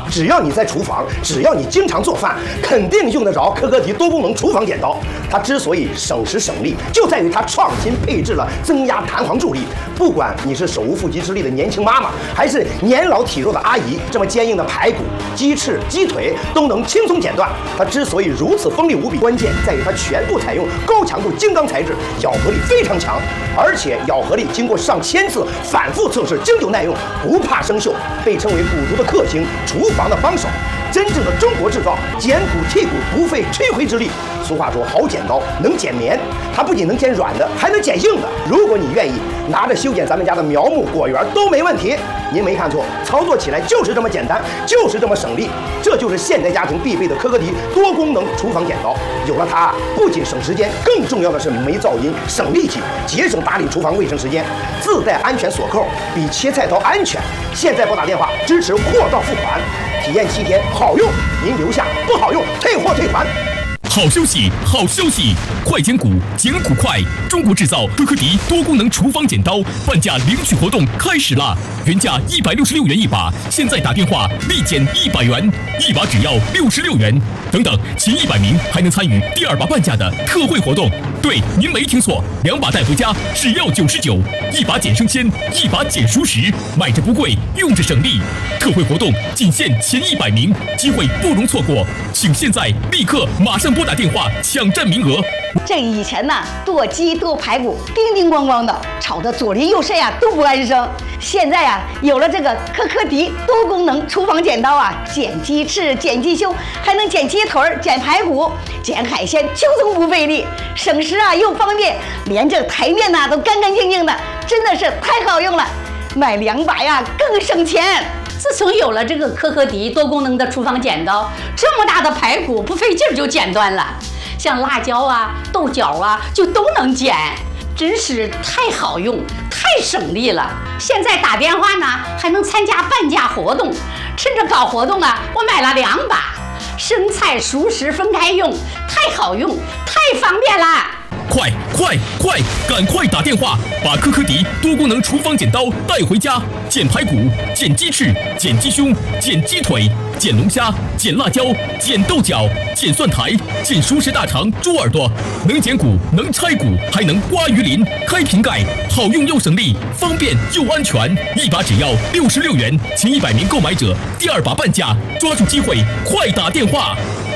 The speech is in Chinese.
只要你在厨房，只要你经常做饭，肯定用得着科迪多功能厨房剪刀。它之所以省时省力，就在于它创新配置了增压弹簧助力。不管你是手无缚鸡之力的年轻妈妈，还是年老体弱的阿姨，这么坚硬的排骨、鸡翅、鸡腿都能轻松剪断。它之所以如此锋利无比，关键在于它全部采用高强度精钢材质，咬合力非常强，而且咬合力经过上千次反复测试，经久耐用，不怕生锈，被称为古族的克星，厨房的帮手。真正的中国制造，剪骨剔骨不费吹灰之力。俗话说，好剪刀能剪棉，它不仅能剪软的，还能剪硬的。如果你愿意，拿着修剪咱们家的苗木、果园都没问题。您没看错，操作起来就是这么简单，就是这么省力。这就是现代家庭必备的科迪多功能厨房剪刀。有了它，不仅省时间，更重要的是没噪音、省力气，节省打理厨房卫生时间。自带安全锁扣，比切菜刀安全。现在拨打电话，支持货到付款。体验7天，好用您留下，不好用退货退款。 好消息，好消息！快剪骨，剪骨快！中国制造科迪多功能厨房剪刀半价领取活动开始啦！原价166元一把，现在打电话立减100元，一把只要66元。等等，前100名还能参与第2把半价的特惠活动。对，您没听错，2把带回家只要99，一把减生鲜，一把减熟食，买着不贵，用着省力。特惠活动仅限前100名，机会不容错过，请现在立刻马上拨打电话抢占名额。 这以前呢，剁鸡剁排骨叮叮咣咣的，吵得左邻右舍呀都不安生。现在呀，有了这个科迪多功能厨房剪刀啊，剪鸡翅、剪鸡胸，还能剪鸡腿、剪排骨、剪海鲜，轻松不费力，省时啊又方便，连这台面呐都干干净净的，真的是太好用了。买2把呀更省钱。 自从有了这个科迪多功能的厨房剪刀，这么大的排骨不费劲儿就剪断了，像辣椒啊、豆角啊就都能剪，真是太好用、太省力了。现在打电话呢还能参加半价活动，趁着搞活动啊，我买了2把，生菜熟食分开用，太好用、太方便啦！ 快，赶快打电话，把科迪多功能厨房剪刀带回家，剪排骨、剪鸡翅、剪鸡胸、剪鸡腿、剪龙虾、剪辣椒、剪豆角、剪蒜苔、剪熟食大肠、猪耳朵，能剪骨，能拆骨，还能刮鱼鳞、开瓶盖，好用又省力，方便又安全，一把只要66元，前100名购买者第2把半价，抓住机会，快打电话！